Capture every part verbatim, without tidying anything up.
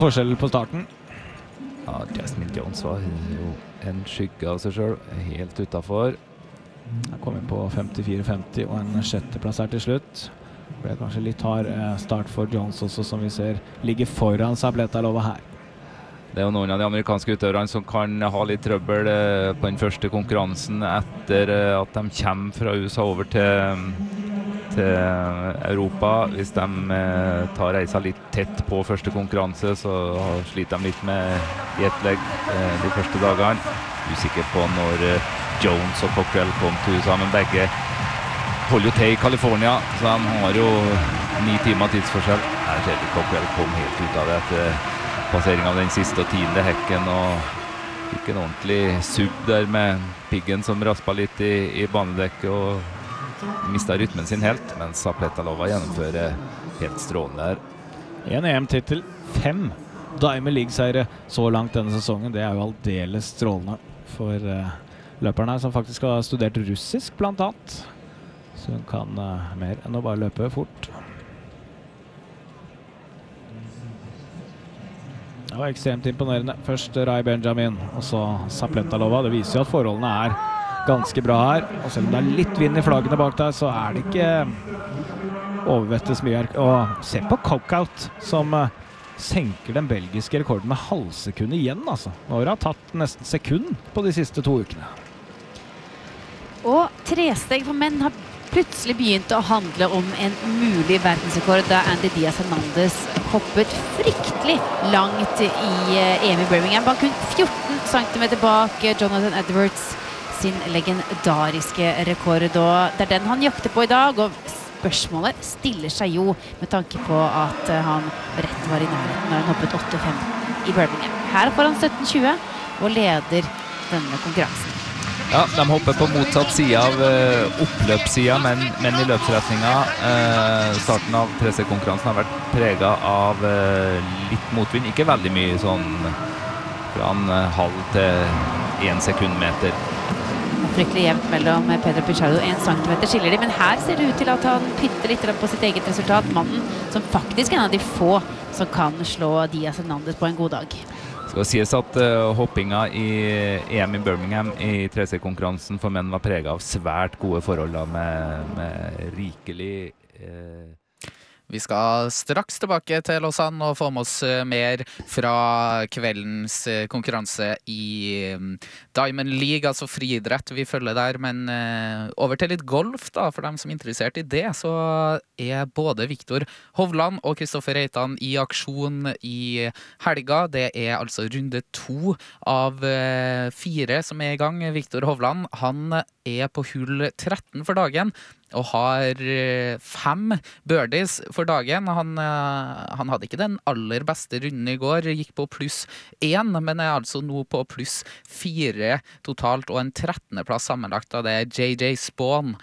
Forskjell på starten. Ja, Jasmine Jones var jo en skygge av seg selv, helt utenfor. Han kom inn på femtifire femti og en sjetteplass her til slutt. Det ble kanskje litt hard start for Jones også, som vi ser ligger foran Sabletalova her. Det er jo noen av de amerikanske utøverne som kan ha litt trøbbel på den første konkurransen etter at de kommer fra U S A over til, til Europa. Hvis de tar reisa litt tett på første konkurranse, så sliter de litt med jetlag de første dagene. Usikker på når Jones og Cockrell kom til U S A, men begge holder jo til i California, så de har jo ni timer tidsforskjell. Her ser vi Cockrell kom helt ut av det etter passering av den siste og tiende hekken, og fikk en ordentlig sub der med piggen som raspa litt i, i banedekket og mistet rytmen sin helt, mens Sabletalova gjennomfører helt strålende her. En E M-titel, fem Diamond League-seiere så langt denne sesongen. Det er jo aldeles strålende for uh, løperne her, som faktisk har studert russisk blant annet. Så hun kan uh, mer enn å bare løpe fort. Det var ekstremt imponerende. Først Rai Benjamin, og så Sabletalova. Det viser jo at forholdene er ganske bra her. Og selv om det er litt vind i flaggene bak der, så er det ikke overvettes mye her. Og se på Cokeout, som uh, senker den belgiske rekorden med halvsekund igjen, altså. Nå har han tatt nesten sekund på de siste to ukene. Og tresteg for menn har plutselig begynt å handle om en mulig verdensrekord da Andy Diaz-Hernandez hoppet fryktelig langt i E M i Birmingham. Bare kun fjorten centimeter bak Jonathan Edwards sin legendariske rekord. Og det er den han jakter på i dag, og spørsmålet stiller seg jo med tanke på at han rett var i nærheten når han hoppet åtte femten i Birmingham. Her får han sytten tjue og leder denne konkurransen. Ja, de hopper på motsatt side av uh, oppløpssiden, men, men i løpsretningen. Uh, starten av tre C-konkurransen har vært preget av uh, litt motvind. Ikke veldig mye sånn fra en uh, halv til en sekundmeter. Fryktelig jevnt mellom Pedro Pichardo. En centimeter skiller de, men her ser det ut til at han pytter litt på sitt eget resultat. Mannen som faktisk er en av de få som kan slå Diaz-Hernandez på en god dag. Det skal sies at uh, hoppinga i E M i Birmingham i tre C-konkurransen for menn var preget av svært gode forhold da, med, med rikelig uh, Vi skal straks tilbake til Lausanne og få med oss mer fra kveldens konkurranse i Diamond League, altså friidrett vi følger der, men over til litt golf da, for dem som er interessert i det, så er både Viktor Hovland og Kristoffer Reitan i aksjon i helga. Det er altså runde to av fire som er i gang. Viktor Hovland, han er på hull tretten for dagen, og har fem birdies for dagen. Han, han hadde ikke den aller beste runden i går, gikk på pluss én, men er altså nå på pluss fire totalt, og en trettende plass sammenlagt av det J J Spawn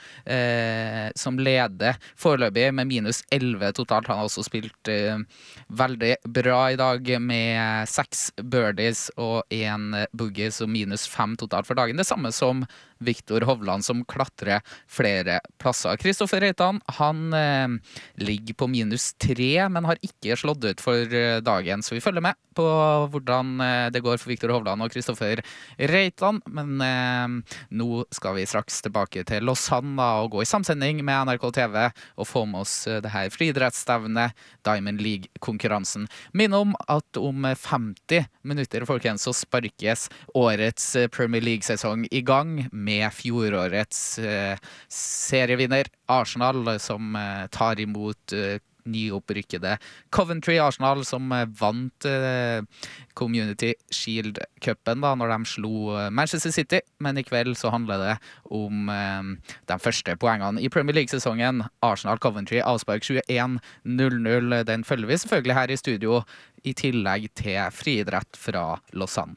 eh, som leder foreløpig med minus elleve totalt. Han har også spilt eh, veldig bra i dag med seks birdies og en boogie, så minus fem totalt for dagen. Det samme som Viktor Hovland, som klatrer flere plasser. Kristoffer Reitan, han eh, ligger på minus tre, men har ikke slått ut for eh, dagen, så vi følger med på hvordan eh, det går for Viktor Hovland og Kristoffer Reitan. Men eh, nå skal vi straks tilbake til Lausanne da, og gå i samsending med N R K T V og få med oss eh, det her friidrettsstevnet, Diamond League-konkurransen. Minn om at om femti minutter, folkens, så sparkes årets Premier League-sesong i gang med fjorårets eh, serievinner Arsenal, som eh, tar imot eh, nyopprykkede Coventry. Arsenal som eh, vant eh, Community Shield-cupen da, når de slo eh, Manchester City, men i kveld så handler det om eh, de første poengene i Premier League-sesongen. Arsenal-Coventry, avspark tjueen null null. Den følger vi selvfølgelig her i studio, i tillegg til friidrett fra Lausanne.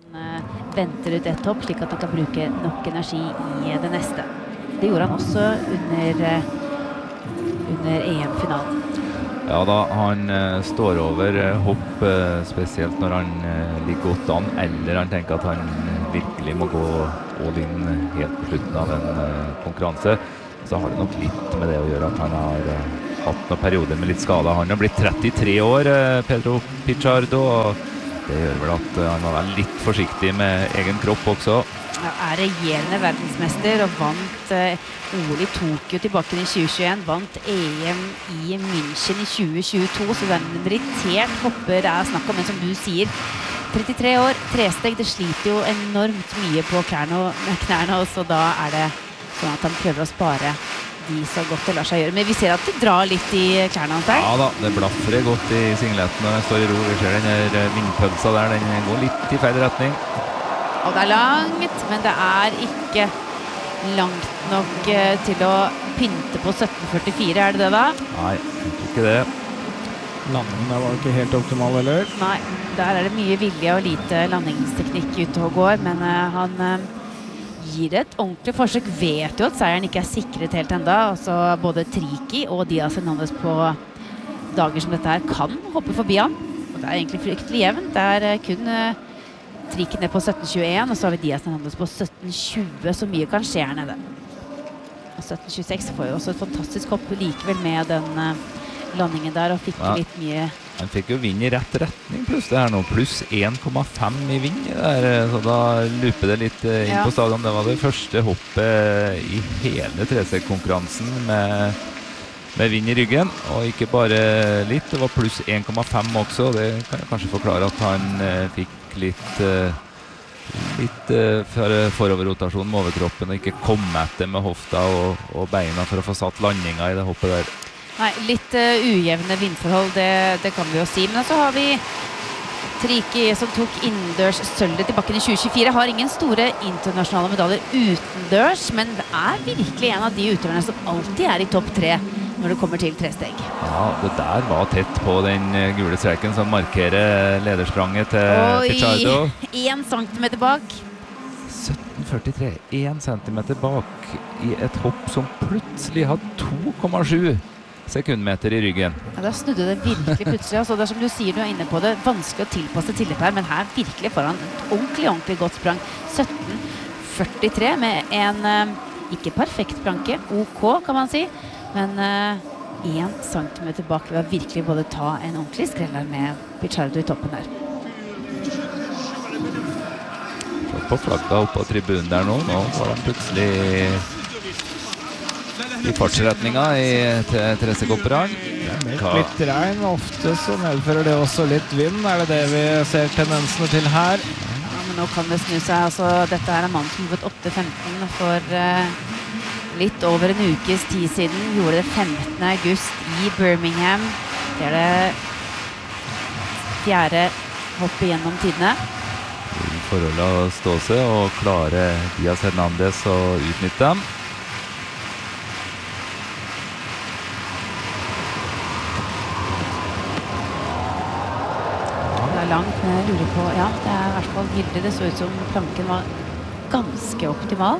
Venter ut et topp, slik at han kan bruke nok energi i det neste. Det gjorde han også under, under E M-finalen. Ja da, han uh, står over uh, hopp, uh, spesielt når han uh, ligger godt an, eller han tenker at han uh, virkelig må gå all in helt på slutten av en uh, konkurranse. Så har det nok litt med det å gjøre at han har uh, hatt noen perioder med litt skada. Han har blitt trettitre år, Pedro Pichardo, og det gjør vel at han må være litt forsiktig med egen kropp også. Ja, er regjerende verdensmester og vant eh, O L i Tokyo tilbake i tjue tjueen, vant E M i München i tjue tjueto, så det er en merittert hopper det er snakk om, men som du sier, trettitre år, tresteg, det sliter jo enormt mye på knærne, knærne og så da er det sånn at han prøver å spare de så godt det lar seg gjøre. Men vi ser at det drar litt i klærne hans der. Ja da, det blaffer godt i singleten når jeg står i ro. Vi ser den her vindpølsa der, den går litt i feil retning. Og det er langt, men det er ikke langt nok til å pynte på sytten førtifire, er det det da? Nei, jeg tror ikke det. Landingen der var ikke helt optimal, eller? Nei, der er det mye vilje og lite landingsteknikk ute og går, men uh, han uh, gir et ordentlig forsøk, vet jo at seieren ikke er sikret helt enda, altså både Triki og Díaz Hernández på dager som dette her kan hoppe forbi han, og det er egentlig fryktelig jevnt, det er uh, kun uh, Triki ned på sytten tjueen, og så har vi Díaz Hernández på sytten tjue, så mye kan skje her nede. Og sytten tjueseks får jo også et fantastisk hopp likevel med den uh, landingen der, og fikk ja. litt mye... Han fikk jo vind i rett retning plutselig her nå, pluss en komma fem i vind der, så da luper det litt inn ja. på stadion. Det var det første hoppet i hele trestegkonkurransen med, med vind i ryggen, og ikke bare litt, det var pluss en komma fem også. Det kan jeg kanskje forklare at han eh, fikk litt, eh, litt eh, foroverrotasjon med overkroppen og ikke kom etter med hofta og, og beina for å få satt landinga i det hoppet der. Nei, litt uh, ujevne vindforhold, det, det kan vi jo si. Men så har vi Triki som tok innendørs sølvet i bakken i tjue tjuefire. Har ingen store internasjonale medaljer utendørs, men det er virkelig en av de utøverne som alltid er i topp tre når det kommer til tresteg. Ja, det der var tett på den gule streken som markerer lederspranget til Pichardo. Oi, en centimeter bak. sytten førtitre, en centimeter bak i et hopp som plutselig hadde to komma sju sekundmeter i ryggen. Ja, da snudde det virkelig plutselig. Altså, det er som du sier, du er inne på det, vanskelig å tilpasse tilløp her, men her virkelig foran et ordentlig, ordentlig godt sprang. sytten førtitre med en uh, ikke perfekt planke, ok kan man si, men én uh, centimeter bak ved å virkelig både ta en ordentlig skreller med Pichardo i toppen der. Så på flagga oppe på tribunen der nå, nå var de plutselig i fartsretninga i tresteghopperne. Litt regn, ofte så medfører det også litt vind. Er det det vi ser tendensene til her? Ja, men nå kan det snu seg. Altså, dette er en mann som har gått åtte femten for uh, litt over en ukes tid siden. Gjorde det femtende august i Birmingham. Det er det fjerde hoppet gjennom tidene. Forholdet å stå seg og klare Díaz Hernández å utnytte dem. Langt, men jeg lurer på, ja, det er i hvert fall bildet. Det så ut som planken var ganske optimal.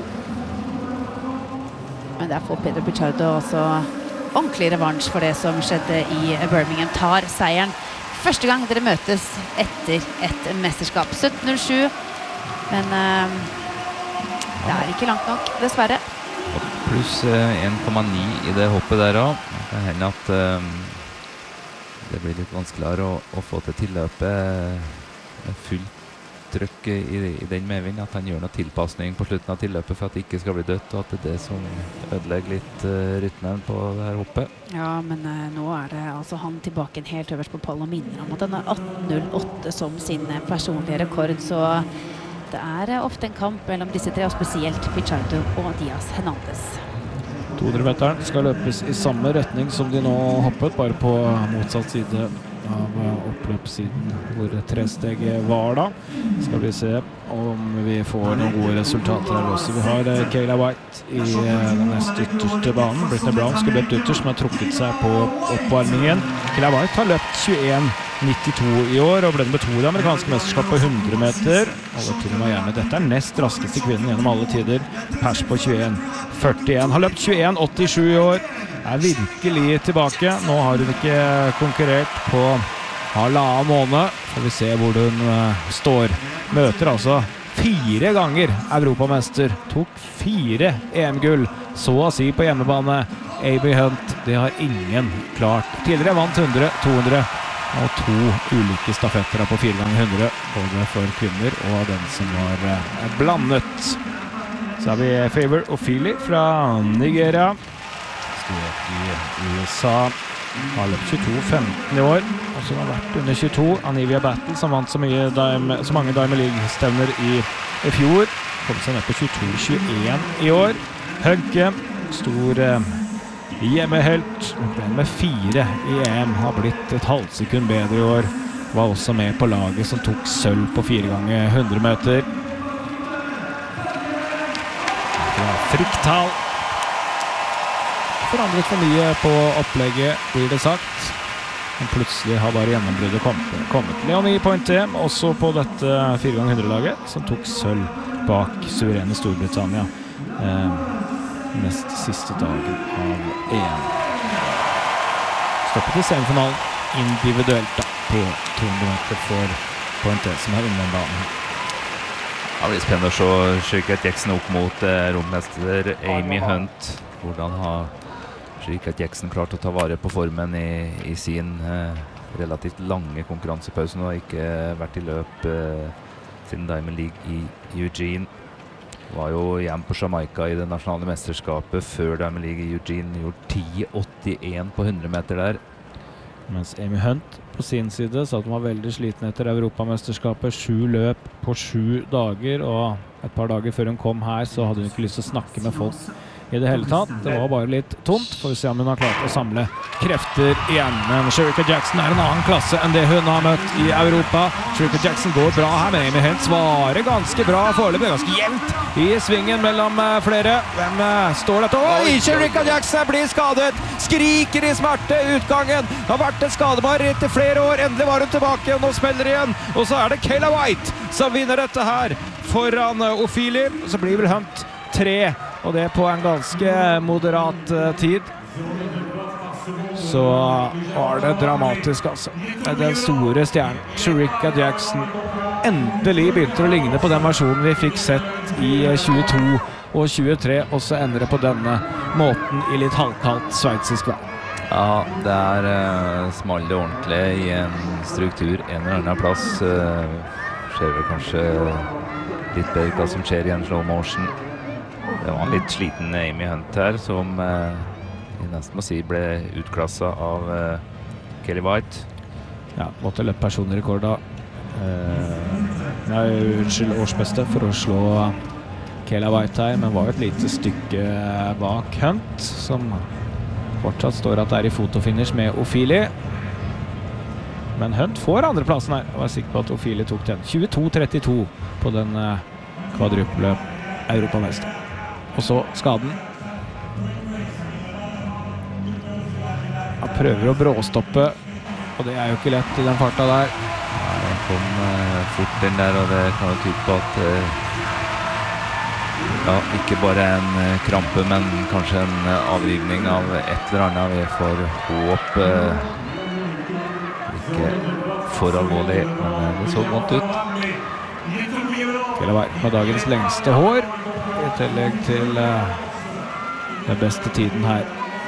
Men der får Pedro Pichardo også ordentlig revansj for det som skjedde i Birmingham. Tar seieren første gang dere møtes etter et mesterskap. sytten null sju, men uh, det er ikke langt nok, dessverre. Pluss en komma ni i det hoppet der også. Det kan hende at uh, det blir litt vanskeligere å, å få til tilløpet med fullt trykk i, i den medvind, at han gjør noe tilpassning på slutten av tilløpet for at det ikke skal bli dødt, og at det er det som ødelegger litt uh, rytmen på det her hoppet. Ja, men uh, nå er det altså han tilbake helt øverst på pallen og minner om at han har atten null åtte som sin personlige rekord, så det er uh, ofte en kamp mellom disse tre, og spesielt Pichardo og Díaz Hernández. to hundre meteren skal løpes i samme retning som de nå hoppet, bare på motsatt side av oppløpssiden hvor tresteget var da. Skal vi se om vi får noen gode resultater her også. Vi har Kayla White i den nest ytterste banen. Brittany Brown skulle løpt ytterst, men har trukket seg på oppvarmingen. Kayla White har løpt tjueen nittito i år, og ble den med to i det amerikanske mesterskap på hundre meter. Alle til Miami. Dette er nest raskeste kvinnen gjennom alle tider. Pers på tjueen førtien. Har løpt tjueen åttisju i år. Er virkelig tilbake. Nå har hun ikke konkurrert på halvannen måned. Får vi se hvor hun uh, står. Møter altså fire ganger europamester. Tok fire E M-gull, så å si på hjemmebane. Amy Hunt, det har ingen klart. Tidligere vant hundre, to hundre og to ulike stafetter på fire ganger hundre, både for kvinner og den som var eh, blandet. Så har vi Favor Ofili fra Nigeria. Skrevet i U S A. Har løpt tjueto femten i år, og som har vært under tjueto. Anivia Battle, som vant så, mye Dime, så mange Diamond League-stevner i, i fjor, kom seg ned på tjueto tjueen i år. Høgge, stor eh, hjemmehelt, ble med fire i E M, har blitt et halvsekund bedre i år. Var også med på laget som tok sølv på fire ganger hundre meter. Fra Friktal. Forandret for mye på opplegget, blir det sagt. Men plutselig har bare gjennombruddet kommet. kommet. Leonie Pointé, også på dette fire ganger hundre-laget, som tok sølv bak suverene Storbritannia. Eh, nest siste dagen av E M. Stoppet i semifinalen individuelt da, på to hundre meter for Pointé, som er innen banen. Det blir spennende å se Shrika Jackson opp mot eh, rommester Amy Hunt. Hvordan har Shrika Jackson klart å ta vare på formen i, i sin eh, relativt lange konkurransepause og ikke vært i løp eh, siden Diamond League i Eugene. Var jo hjem på Jamaica i det nasjonale mesterskapet før Diamond League i Eugene. Gjorde ti åttien på hundre meter der. Mens Amy Hunt på sin side sa at hun var veldig sliten etter Europamesterskapet. Sju løp på sju dager, og et par dager før hun kom her så hadde hun ikke lyst til å snakke med folk i det hele tatt. Det var bare litt tomt. Får vi se om hun har klart å samle krefter igjen. Men Shrika Jackson er en annen klasse enn det hun har møtt i Europa. Shrika Jackson går bra her, men Amy Hunt svarer ganske bra foreløpig. Ganske jevnt i svingen mellom flere. Hvem står dette? Oi, Shrika Jackson blir skadet! Skriker i smerte! Utgangen har vært en skadebar etter flere år. Endelig var hun tilbake, og nå spiller igjen. Og så er det Kayla White som vinner dette her foran Ofili. Så blir vel Hunt tre, og det på en ganske moderat uh, tid. Så var det dramatisk, altså. Den store stjernen, Shrika Jackson, endelig begynte å ligne på den versjonen vi fikk sett i tjueto og tjuetre, og så ender det på denne måten i litt halvkaldt sveitsisk vær. Ja, det er uh, smalt ordentlig i en struktur, en eller annen plass. Uh, ser vi kanskje litt bedre hva som skjer i en slow motion. Det var en litt sliten Amy Hunt her, som eh, jeg nesten må si ble utklasset av eh, Kelly White. Ja, måtte løpe personrekord da. Eh, nei, unnskyld, årsbeste for å slå Kelly White her, men var et lite stykke bak Hunt, som fortsatt står at det er i fotofinish med Ofili. Men Hunt får andreplassen her. Jeg var sikker på at Ofili tok den. tjueto trettito på den eh, kvadruple europamester. Og så skaden. Han prøver å bråstoppe, og det er jo ikke lett i den farta der. Ja, den kom uh, fort den der, og det kan jo tyde på at uh, ja, ikke bare en uh, krampe, men kanskje en uh, avrivning av et eller annet. Vi får håp uh, ikke for alvorlig, men uh, det så godt ut. Til å være med dagens lengste hår, i tillegg til uh, den beste tiden her.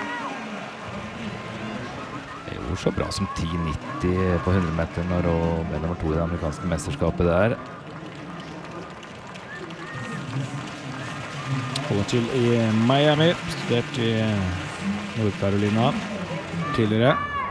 Det gjorde så bra som ti nitti på hundre meter når hun ble nummer to i det amerikanske mesterskapet der. Holder til i Miami, studert i Nord-Carolina tidligere.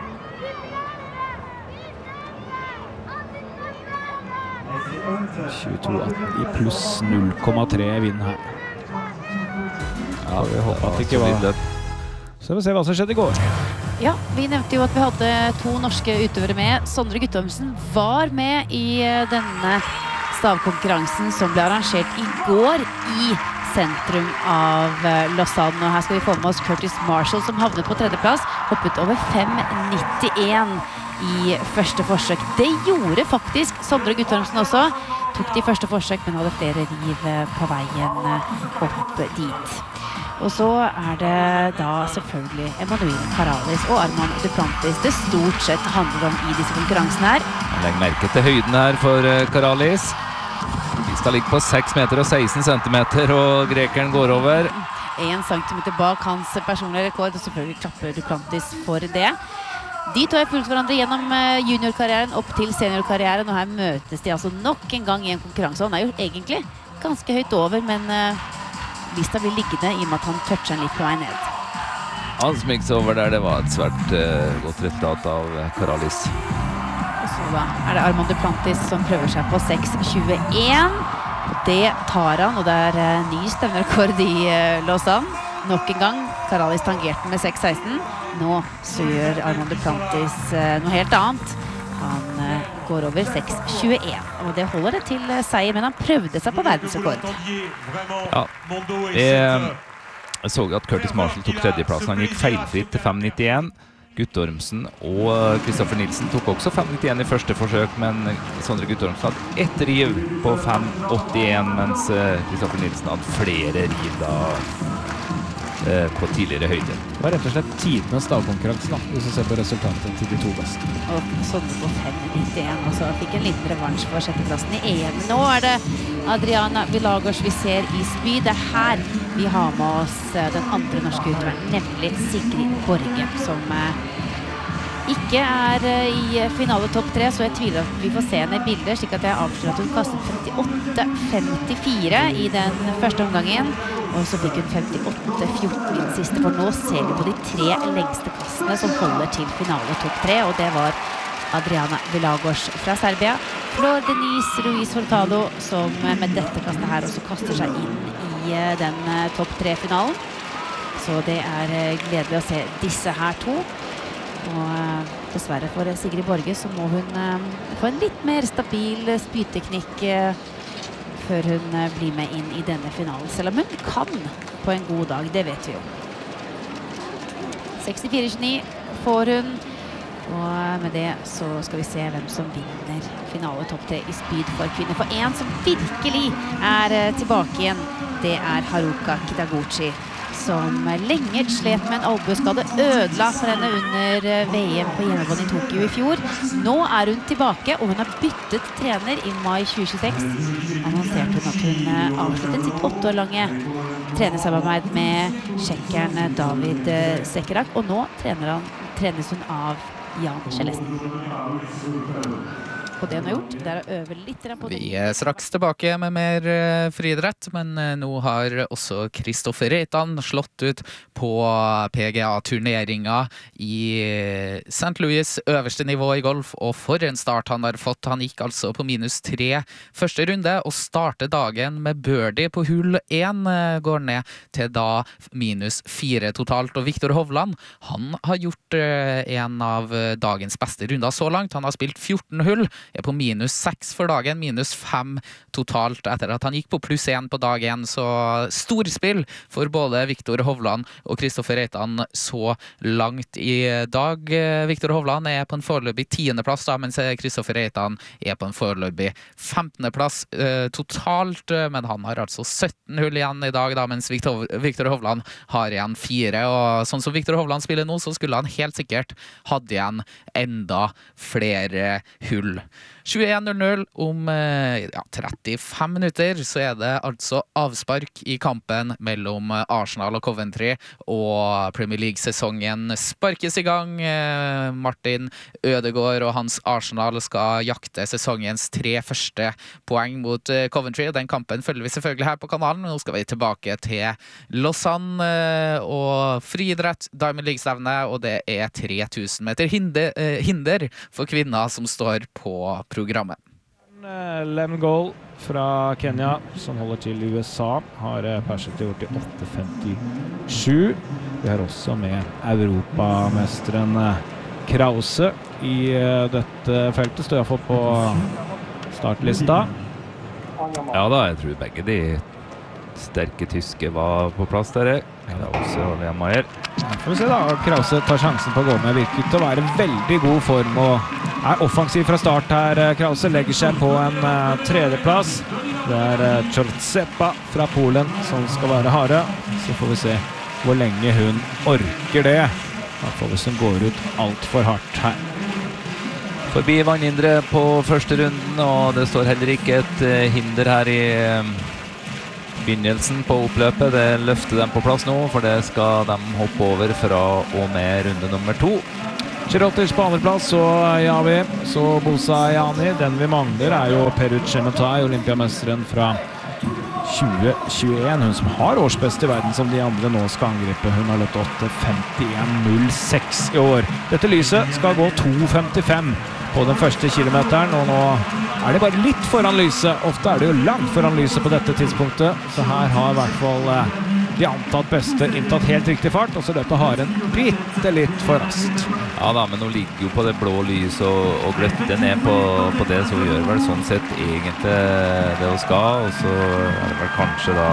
tjueto atten i pluss null komma tre vinn her. Ja, vi håper at det ikke var... Så vi får se hva som skjedde i går. Ja, vi nevnte jo at vi hadde to norske utøvere med. Sondre Guttormsen var med i denne stavkonkurransen som ble arrangert i går i sentrum av Lausanne. Og her skal vi få med oss Curtis Marshall, som havnet på tredjeplass, hoppet over fem nittien i første forsøk. Det gjorde faktisk Sondre Guttormsen også. Tok de første forsøk, men hadde flere riv på veien opp dit. Og så er det da selvfølgelig Emmanuel Caralis og Armand Duplantis det stort sett handler om i disse konkurransene her. Legg merke til høyden her for Caralis. Lista ligger på seks meter og seksten centimeter, og grekeren går over. en centimeter bak hans personlige rekord, og selvfølgelig klapper Duplantis for det. De to har fulgt hverandre gjennom juniorkarrieren opp til seniorkarrieren, og her møtes de altså nok en gang i en konkurranse. Han er jo egentlig ganske høyt over, men uh, lista blir liggende i og med at han toucher en litt på vei ned. Han smygs over der, det var et svært uh, godt resultat av Karalis. Og så da er det Armand Duplantis som prøver seg på seks tjueen. Det tar han, og det er uh, ny stevnerekord i uh, Lausanne. Nok en gang, Karalis tangerte med seks seksten. Nå så gjør Armand Duplantis uh, noe helt annet. Han uh, går over seks tjueen, og det holder det til uh, seier, men han prøvde seg på verdensrekord. Ja, det, jeg så at Curtis Marshall tok tredjeplassen. Han gikk feilfritt til fem nittien. Guttormsen og Kristoffer Nilsen tok også fem nittien i første forsøk, men Sondre Guttormsen hadde ett riv på fem åttien, mens Kristoffer Nilsen hadde flere riv da eh, på tidligere høyde. Det var rett og slett tidenes stavkonkurranse da, hvis du ser på resultatet til de to beste. Og Sondre på fem nittien, og så fikk en liten revansj for sjetteplassen i E M. Nå er det Adriana Villagos vi ser i spy. Det er her vi har med oss den andre norske utøveren, nemlig Sigrid Borge, som ikke er i finale topp tre, så jeg tviler at vi får se henne i bilder, slik at jeg avslører at hun kastet femtiåtte femtifire i den første omgangen, og så fikk hun femtiåtte fjorten i den siste, for nå ser vi på de tre lengste kastene som holder til finale topp tre, og det var Adriana Villagos fra Serbia, Flor Denise Ruiz Hurtado, som med dette kastet her også kaster seg inn i den topp tre-finalen. Så det er gledelig å se disse her to. Og dessverre for Sigrid Borge så må hun få en litt mer stabil spyteknikk før hun blir med inn i denne finalen. Selv om hun kan på en god dag, det vet vi jo. sekstifire tjueni får hun. Og med det så skal vi se hvem som vinner finale topp tre i spyd for kvinner. For en som virkelig er tilbake igjen, det er Haruka Kitaguchi, som lenge slet med en albueskade, ødela for henne under V M på hjemmebane i Tokyo i fjor. Nå er hun tilbake, og hun har byttet trener i mai tjue tjueseks. Annonserte hun at hun avsluttet sitt åtte år lange trenersamarbeid med tsjekkeren David Sekerak, og nå trener han, trenes hun av Jan Kjellesen. Og det hun har gjort, det er å øve litt på det. Vi er straks tilbake med mer friidrett, men nå har også Kristoffer Reitan slått ut på P G A-turneringa i Saint Louis, øverste nivå i golf, og for en start han har fått. Han gikk altså på minus tre første runde, og starter dagen med birdie på hull én, går ned til da minus fire totalt. Og Viktor Hovland, han har gjort en av dagens beste runder så langt. Han har spilt fjorten hull, er på minus seks for dagen, minus fem totalt etter at han gikk på pluss én på dag én. Så storspill for både Viktor Hovland og Kristoffer Reitan så langt i dag. Viktor Hovland er på en foreløpig tiende plass da, mens Kristoffer Reitan er på en foreløpig femtende plass eh, totalt, men han har altså sytten hull igjen i dag da, mens Viktor, Viktor Hovland har igjen fire, og sånn som Viktor Hovland spiller nå, så skulle han helt sikkert hatt igjen enda flere hull. tjueen null null om ja, trettifem minutter, så er det altså avspark i kampen mellom Arsenal og Coventry, og Premier League-sesongen sparkes i gang. Martin Ødegaard og hans Arsenal skal jakte sesongens tre første poeng mot Coventry. Den kampen følger vi selvfølgelig her på kanalen. Nå skal vi tilbake til Lausanne og friidrett, Diamond League-stevne, og det er tre tusen meter hinder, hinder for kvinner som står på programmet. Lem Goal fra Kenya, som holder til i U S A, har perset gjort i åtte femtisju. Vi har også med europamesteren Krause i dette feltet. Står jeg for på startlista. Ja da, jeg tror begge de sterke tyske var på plass der. Krause og Lehmeier. Ja, får vi se da. Krause tar sjansen på å gå med, virker til å være veldig god form og er offensiv fra start her. Krause legger seg på en uh, tredjeplass. Det er uh, Czortsepa fra Polen som skal være harde. Så får vi se hvor lenge hun orker det. Da får vi som går ut alt for hardt her. Forbi vannhindre på første runden, og det står heller ikke et uh, hinder her i uh, begynnelsen på oppløpet, det løfter dem på plass nå, for det skal de hoppe over fra og med runde nummer to. Chirotic på andre plass, så Javi, så Bosa Jani. Den vi mangler er jo Peruth Chemutai, olympiamesteren fra tjue tjueen. Hun som har årsbest i verden, som de andre nå skal angripe. Hun har løpt åtte femtien null seks i år. Dette lyset skal gå to femtifem på den første kilometeren, og nå er det bare litt foran lyset. Ofte er det jo langt foran lyset på dette tidspunktet, så her har i hvert fall de antatt beste inntatt helt riktig fart, og så løpet har en bitte litt for raskt. Ja da, men nå ligger jo på det blå lys og, og gløtter ned på, på det, så vi gjør vel sånn sett egentlig det hun skal, og så er det vel kanskje da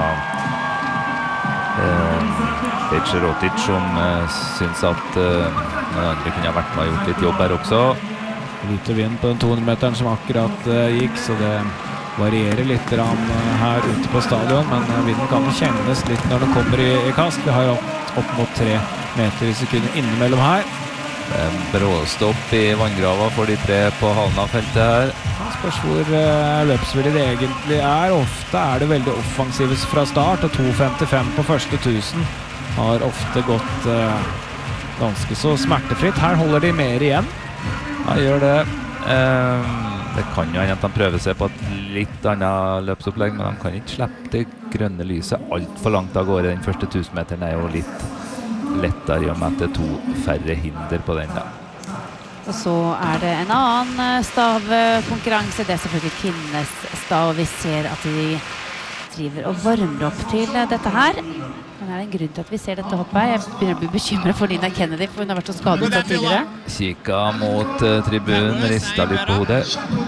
eh, Chirotic som eh, synes at eh, noen andre kunne ha vært med og gjort litt jobb her også. Lite vind på den to hundre meteren som akkurat uh, gikk, så det varierer litt rann, uh, her ute på stadion, men uh, vinden kan kjennes litt når det kommer i, i kast. Vi har opp, opp mot tre meter i sekunder innimellom her. En bråstopp i vanngrava for de tre på halen av feltet her. Ja, spørs hvor uh, løpsvillig det egentlig er. Ofte er det veldig offensivt fra start, og to femtifem på første tusen har ofte gått uh, ganske så smertefritt. Her holder de mer igjen. Ja, gjør det. Um, det kan jo hende at de prøver seg på et litt annet løpsopplegg, men de kan ikke slippe det grønne lyset alt for langt av gårde. Den første tusenmeteren er jo litt lettere i og med at det er to færre hinder på den da. Og så er det en annen stavkonkurranse. Det er selvfølgelig kvinnenes stav, og vi ser at de driver og varmer opp til dette her. Men er det en grunn til at vi ser dette hoppet her? Jeg begynner å bli bekymret for Nina Kennedy, for hun har vært så skadet tidligere. Kikka mot uh, tribunen, ristet litt på hodet.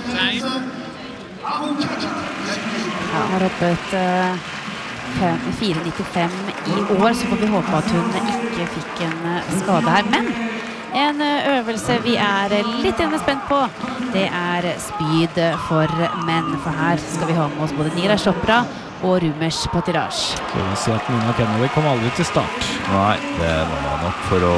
Ja, har hoppet uh, fire nittifem i år, så får vi håpe at hun ikke fikk en uh, skade her. Men en uh, øvelse vi er litt spent på, det er spyd for menn. For her skal vi ha med oss både Neeraj Chopra og Rumesh Pottiraj. Så vi ser at Nina Kennedy kom aldri til start. Nei, det var nok for å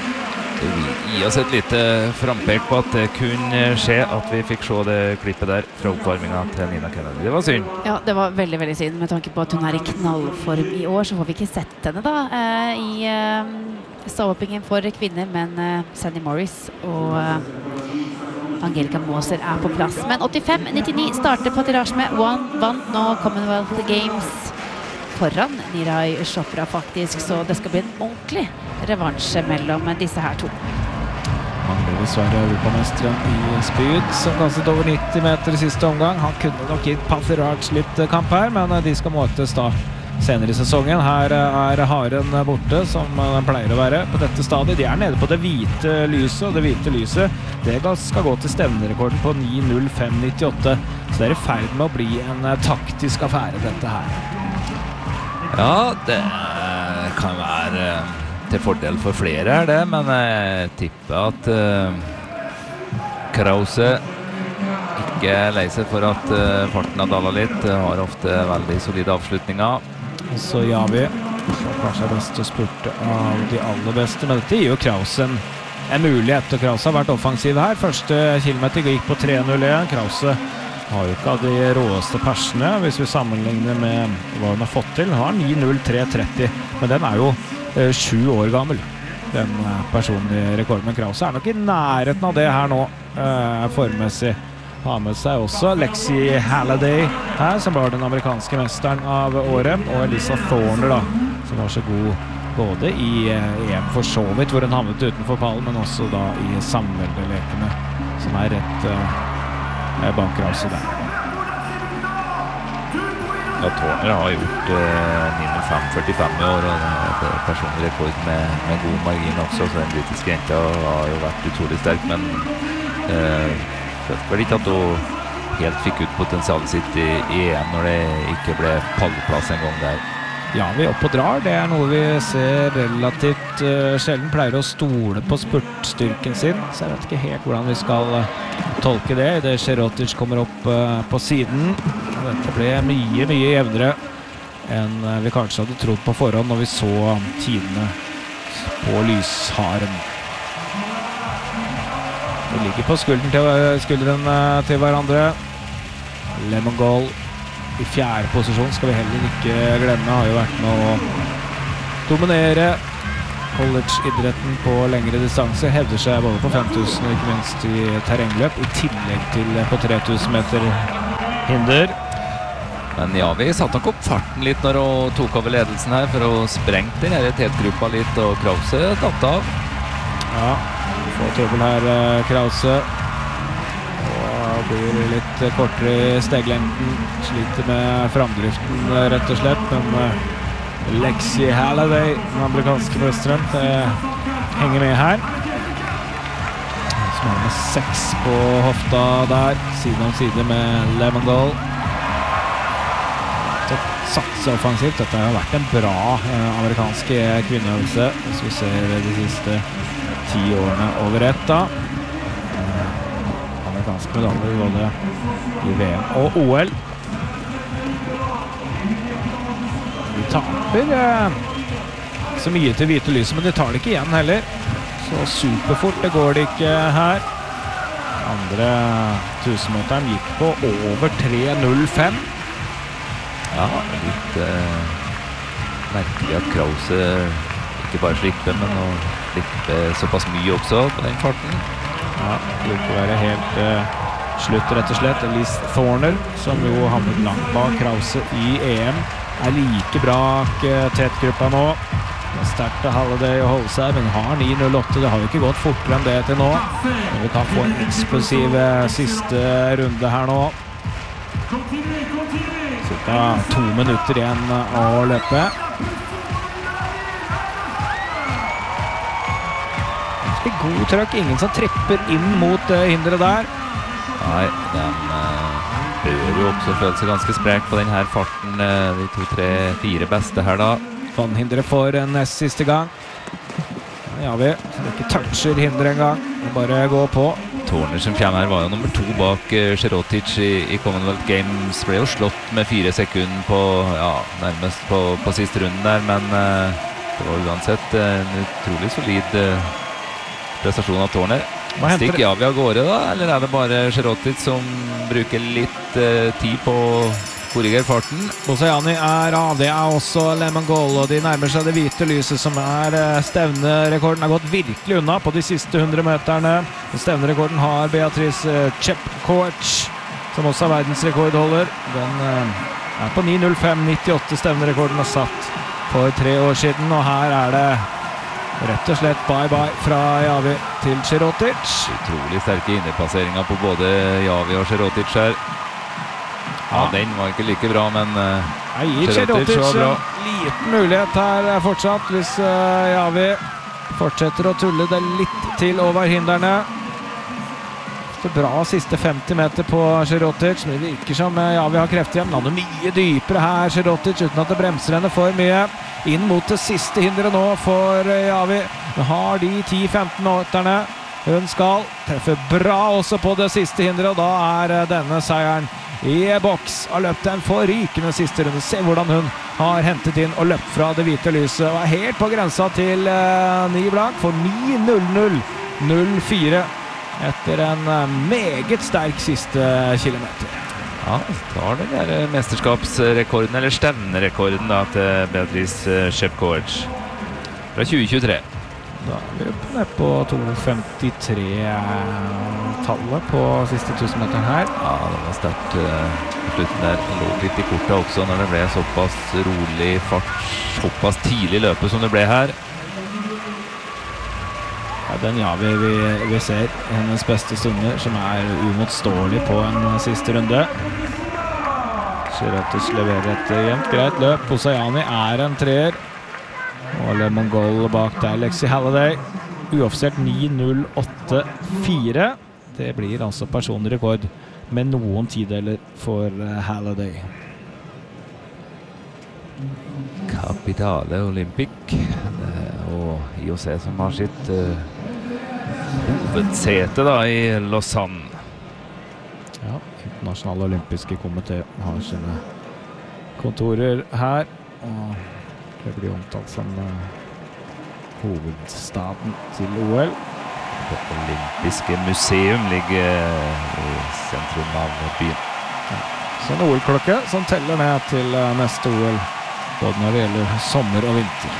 gi oss et lite frampek på at det kunne skje at vi fikk se det klippet der fra oppvarmingen til Nina Kennedy. Det var synd. Ja, det var veldig, veldig synd. Med tanke på at hun er i knallform i år, så får vi ikke sett henne da eh, i eh, stavhoppingen for kvinner, men eh, Sandy Morris og eh, Angelica Moser er på plass. Men åttifem nittini starter Pottiraj med. One vant nå Commonwealth Games foran Neeraj Chopra faktisk, så det skal bli en ordentlig revansje mellom disse her to. Mangler dessverre europamesteren i spyd, som kastet over nitti meter i siste omgang. Han kunne nok gitt Pottiraj litt kamp her, men de skal måtes da senere i sesongen. Her er haren borte, som den pleier å være på dette stadiet. De er nede på det hvite lyset, og det hvite lyset det skal gå til stevnerekorden på ni null fem nittiåtte. Så det er i ferd med å bli en taktisk affære, dette her. Ja, det kan være til fordel for flere her det, men jeg tipper at uh, Krause ikke er lei seg for at uh, farten har dalet litt. Har ofte veldig solide avslutninger. Så Javi, som kanskje er beste spurte av de aller beste, men dette gir jo Krause en, en mulighet, og Krause har vært offensiv her. Første kilometer gikk på tre null en. Krause har jo ikke av de råeste persene, hvis vi sammenligner med hva hun har fått til. Hun har ni null tre tretti, men den er jo eh, sju år gammel, den personlige rekorden. Men Krause er nok i nærheten av det her nå, eh, formessig. Har med seg også Lexi Halliday her, som var den amerikanske mesteren av året, og Elisa Thorner da, som var så god både i E M for så vidt, hvor hun havnet utenfor pallen, men også da i samveldelekene, som er rett uh, bak Krause der. Ja, Thorner har gjort uh, ni null fem førtifem i år, og det er personlig rekord med, med god margin også, så den britiske jenta har jo vært utrolig sterk, men uh, følte vel ikke at hun helt fikk ut potensialet sitt i E M når det ikke ble pallplass en gang der. Ja, vi er oppe og drar. Det er noe vi ser relativt uh, sjelden. Pleier å stole på spurtstyrken sin, så jeg vet ikke helt hvordan vi skal uh, tolke det. Det Chirotic kommer opp uh, på siden. Dette ble mye, mye jevnere enn uh, vi kanskje hadde trodd på forhånd når vi så tidene på lysharen. De ligger på skulderen til, skulderen til hverandre. Lemon Goal i fjerde posisjon skal vi heller ikke glemme. Har jo vært med å dominere college-idretten på lengre distanse. Hevder seg både på fem tusen og ikke minst i terrengløp, i tillegg til på tre tusen meter hinder. Men ja, vi satt nok opp farten litt når hun tok over ledelsen her for å sprengte den her tetgruppa litt, og Krause datt av. Ja, får trøbbel her, Krause. Og blir litt kortere i steglengden. Sliter med framdriften, rett og slett. Men Lexi Halladay, den amerikanske mesteren, henger med her. Som har med seks på hofta der, side om side med Lemon Goal. Satse offensivt. Dette har vært en bra eh, amerikansk kvinneøvelse, hvis vi ser de siste ti årene over ett da. Eh, amerikanske medaljer både i V M og O L. De taper eh, så mye til hvite lyset, men de tar det ikke igjen heller. Så superfort, det går det ikke her. Andre tusenmeteren gikk på over tre null fem. Ja, litt eh, merkelig at Krause ikke bare slipper, men å slippe såpass mye også på den farten. Ja, det vil ikke være helt uh, slutt, rett og slett. Elise Thorner, som jo havnet langt bak Krause i E M, er like bra uh, tetgruppa nå. Det er sterkt av Halladay å holde seg, men har ni null åtte. Det har jo ikke gått fortere enn det til nå. Men vi kan få en eksplosiv uh, siste runde her nå. Cirka to minutter igjen å løpe. Ganske god trøkk, ingen som tripper inn mot uh, hindret der. Nei, den uh, bør jo også føle seg ganske sprek på denne farten, uh, de to, tre, fire beste her da. Vannhindret for nest siste gang. Ja, vi ikke toucher hindret en gang, det bare gå på. Thorner som kommer her var jo nummer to bak uh, Sherotic i, i Commonwealth Games. Ble jo slått med fire sekunder på, ja, nærmest på, på siste runden der, men uh, det var uansett uh, en utrolig solid uh, prestasjon av Thorner. Stikker Javi av gårde da, eller er det bare Sherotic som bruker litt uh, tid på å korrigere farten? Bosayani er av, det er også Lemon Goal, og de nærmer seg det hvite lyset som er uh, stevnerekorden. Har gått virkelig unna på de siste hundre meterne. Stevnerekorden har Beatrice uh, Chepkoech, som også er verdensrekordholder. Den uh, er på ni null fem nittiåtte. Stevnerekorden er satt for tre år siden, og her er det rett og slett bye-bye fra Javi til Sherotic. Utrolig sterke innepasseringer på både Javi og Sherotic her. Ja, den var ikke like bra, men uh, jeg gir Sherotic en liten mulighet her fortsatt, hvis uh, Javi fortsetter å tulle det litt til over hinderne. Det er bra siste femti meter på Sherotic, men det virker som uh, Javi har krefter igjen. Han er mye dypere her, Sherotic, uten at det bremser henne for mye. Inn mot det siste hindret nå for uh, Javi. Hun har de ti femten meterne. Hun skal treffe bra også på det siste hindret, og da er uh, denne seieren i boks. Har løpt en forrykende siste runde. Se hvordan hun har hentet inn og løpt fra det hvite lyset. Og er helt på grensa til uh, ni blank for ni null null null fire etter en uh, meget sterk siste kilometer. Ja, tar den der mesterskapsrekorden, eller stevnerekorden da, til Beatrice Chepkoech fra tjue tjuetre. Da er vi oppe ned på to femtitre-tallet på siste tusen meteren her. Ja, det var sterkt uh, på slutten der. Det lå litt i kortet også når det ble såpass rolig fart, såpass tidlig løpet som det ble her. Ja, den Javi vi, vi ser, hennes beste stunder, som er umotståelig på en siste runde. Sherotic leverer et jevnt greit løp. Bosayani er en treer. Og Lemon Goal bak der, Lexi Halladay. Uoffisielt ni null åtte fire. Det blir altså personlig rekord med noen tideler for Halladay. Capitale Olympic og I O C som har sitt uh, hovedsete da i Lausanne. Ja, Internasjonale Olympiske Komité har sine kontorer her, og det blir omtalt som uh, hovedstaden til O L. Det olympiske museum ligger i sentrum av byen. Ja, Så en O L-klokke som teller ned til neste O L, både når det gjelder sommer og vinter.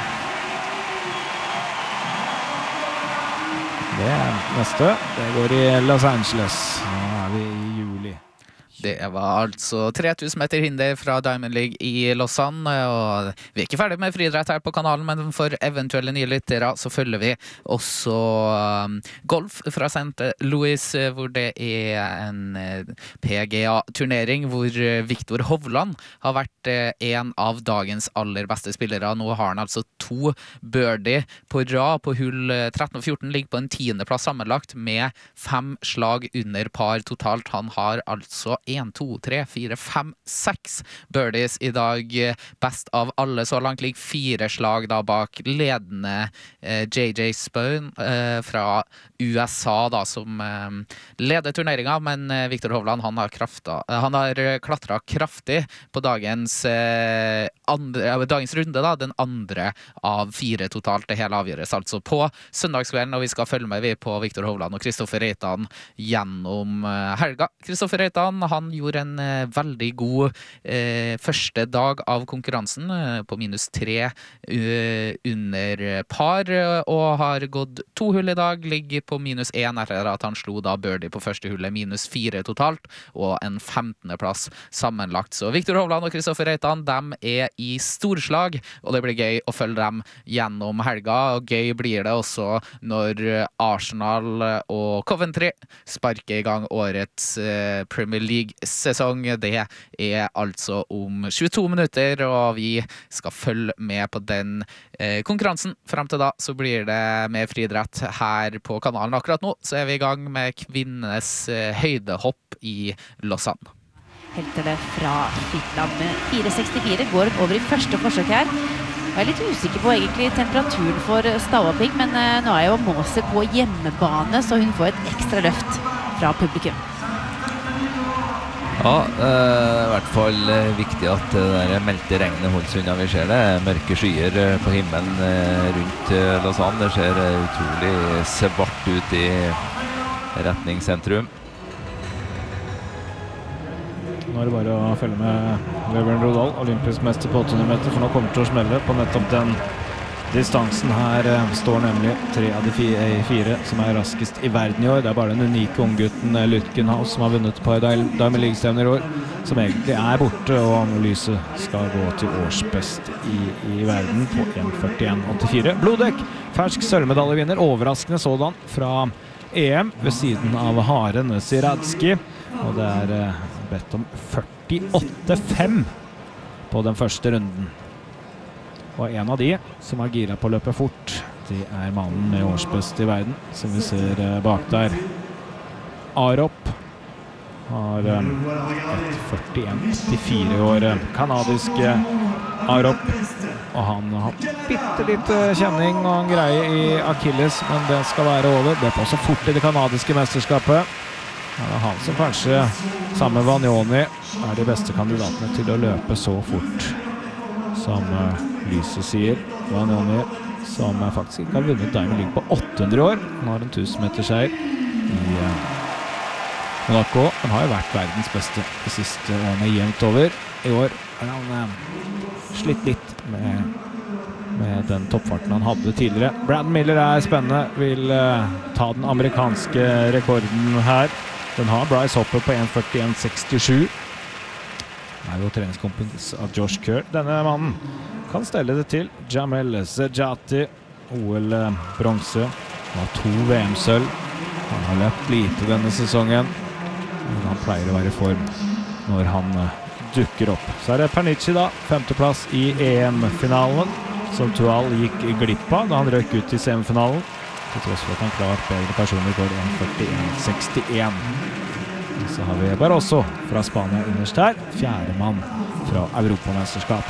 Det neste, det går i Los Angeles. Nå er vi i juli. Det var altså tre tusen meter hinder fra Diamond League i Lausanne, og vi er ikke ferdig med friidrett her på kanalen, men for eventuelle nye lyttere så følger vi også um, golf fra Saint Louis, hvor det er en uh, P G A-turnering hvor uh, Viktor Hovland har vært uh, en av dagens aller beste spillere. Nå har han altså to birdie på rad på hull uh, tretten og fjorten, ligger på en tiende plass sammenlagt med fem slag under par totalt. Han har altså en, to, tre, fire, fem, seks birdies i dag. Best av alle så langt ligger fire slag da bak ledende eh, J J Spaun eh, fra U S A da, som eh, leder turneringen, men eh, Viktor Hovland han har, krafta, eh, han har klatret kraftig på dagens, eh, andre, dagens runde, da, den andre av fire totalt. Det hele avgjøres altså på søndagskvelden, og vi skal følge med vi på Viktor Hovland og Kristoffer Reitan gjennom eh, helga. Kristoffer Reitan, han Han gjorde en eh, veldig god eh, første dag av konkurransen eh, på minus tre uh, under par, og har gått to hull i dag, ligger på minus én etter at han slo da birdie på første hullet, minus fire totalt, og en femtende plass sammenlagt. Så Viktor Hovland og Kristoffer Reitan, de er i storslag, og det blir gøy å følge dem gjennom helga, og gøy blir det også når Arsenal og Coventry sparker i gang årets eh, Premier League sesong. Det er altså om tjueto minutter, og vi skal følge med på den eh, konkurransen. Frem til da så blir det med friidrett her på kanalen. Akkurat nå så er vi i gang med kvinnenes eh, høydehopp i Lausanne. Heltene fra Finland med fire sekstifire går over i første forsøk her. Jeg er litt usikker på egentlig temperaturen for Stavaping, men eh, nå er jo Måse på hjemmebane, så hun får et ekstra løft fra publikum. Ja, eh, i hvert fall eh, viktig at det der meldte regnet holdes unna. Vi ser det mørke skyer eh, på himmelen eh, rundt eh, Lausanne. Det ser eh, utrolig svart ut i retningssentrum. Nå er det bare å følge med Løveren Rodal, olympisk mester på åtte hundre meter, for nå kommer det til å smelle på nettopp den distansen. Her eh, står nemlig tre av de fire, fire som er raskest i verden i år. Det er bare den unike unggutten eh, Lutkenhaus som har vunnet på Diamond League-stevner i år, som egentlig er borte, og lyset skal gå til årsbest i, i verden på en førtien åttifire. Blodek, fersk sølvmedaljevinner, overraskende sådan fra E M ved siden av Haren Siradski, og det er eh, bedt om førtiåtte fem på den første runden. Og en av de som er gira på å løpe fort, det er mannen med årsbest i verden, som vi ser bak der. Arop har et førtien åttifire i år, kanadiske Arop. Og han har bitte litt kjenning og en greie i Achilles, men det skal være over. Det er også fort i det kanadiske mesterskapet. Det er han som kanskje, sammen med Vanjoni, er de beste kandidatene til å løpe så fort som uh, lyset sier. Vanjoni, som uh, faktisk ikke har vunnet Diamond League på åtte hundre år. Han har en tusen meter seier i uh, Monaco. Han har jo vært verdens beste de siste årene jevnt over. I år har han uh, slitt litt med, med den toppfarten han hadde tidligere. Brandon Miller er spennende, vil uh, ta den amerikanske rekorden her. Den har Bryce Hopper på en førtien sekstisju. Han er jo treningskompens av Josh Kerr. Denne mannen kan stelle det til. Jamel Zejati, O L-bronse, har to V M-sølv. Han har løpt lite denne sesongen, men han pleier å være i form når han uh, dukker opp. Så er det Pernici da, femteplass i E M-finalen, som Tual gikk glipp av da han røk ut i semifinalen, til tross for at han klart bedre personer går en førtien sekstien. Så har vi Barroso fra Spania innerst her, fjerde mann fra Europamesterskap.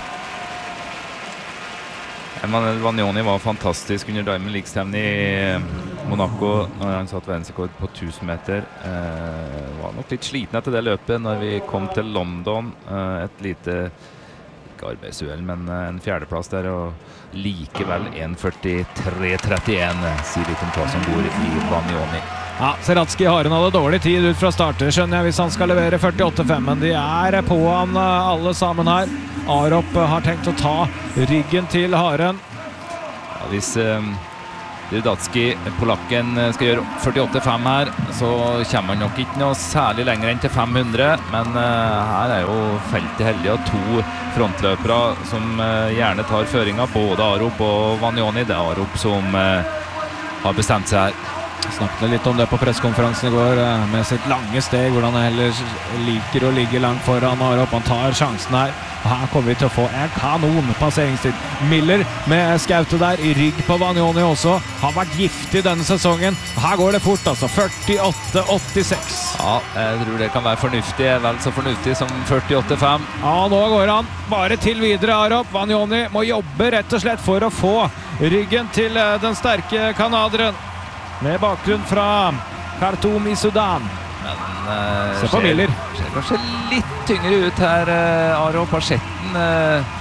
Emanuel Vanjoni var fantastisk under Diamond League-stevnet i Monaco når han satt verdensrekord på tusen meter. Eh, var nok litt sliten etter det løpet når vi kom til London. Eh, et lite, ikke arbeidsuhell, men en fjerdeplass der, og likevel en førtitre trettien, sier litt om hva som bor i Vanjoni. Ja, Seratski Haren hadde dårlig tid ut fra starter, skjønner jeg, hvis han skal levere førtiåtte fem, men de er på han alle sammen her. Arop har tenkt å ta ryggen til Haren. Ja, hvis um, Rudatski, polakken, skal gjøre førtiåtte fem her, så kommer han nok ikke noe særlig lenger enn til fem hundre, men uh, her er jo feltet heldig av to frontløpere som uh, gjerne tar føringa, både Arop og Vanjoni. Det er Arop som uh, har bestemt seg her. Jeg snakket litt om det på pressekonferansen i går, med sitt lange steg, hvordan han heller liker å ligge langt foran Arop. Han tar sjansen her, og her kommer vi til å få en kanon passeringstid. Miller med skautet der, i rygg på Vanjoni også, har vært giftig denne sesongen. Her går det fort, altså, førtiåtte åttiseks. Ja, jeg tror det kan være fornuftig, vel så fornuftig som førtiåtte fem. Ja, nå går han bare til videre, Arop. Vanjoni må jobbe rett og slett for å få ryggen til den sterke kanaderen, med bakgrunn fra Khartoum i Sudan. Men uh, se på Miller. Ser kanskje litt tyngre ut her, uh, Arop. Parsetten uh,